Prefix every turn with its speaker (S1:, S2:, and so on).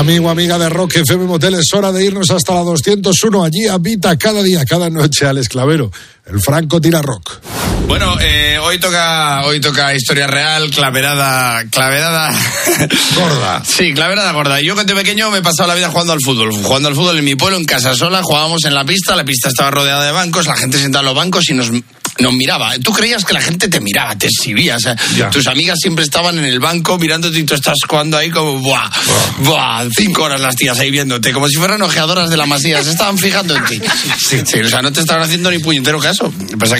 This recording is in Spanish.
S1: Amigo, amiga de Rock FM Motel, es hora de irnos hasta la 201. Allí habita cada día, cada noche Alex Clavero, el Franco Tira Rock.
S2: Bueno, hoy toca historia real, claverada
S1: gorda.
S2: Sí, claverada gorda. Yo cuando pequeño me he pasado la vida jugando al fútbol en mi pueblo, en casa sola. Jugábamos en la pista estaba rodeada de bancos, la gente sentada en los bancos y nos miraba. Tú creías que la gente te miraba, te exhibía, o sea, tus amigas siempre estaban en el banco mirándote y tú estás jugando ahí como ¡buah! 5 horas las tías ahí viéndote, como si fueran ojeadoras de la Masía, se estaban fijando en ti. Sí, o sea, no te estaban haciendo ni puñetero caso.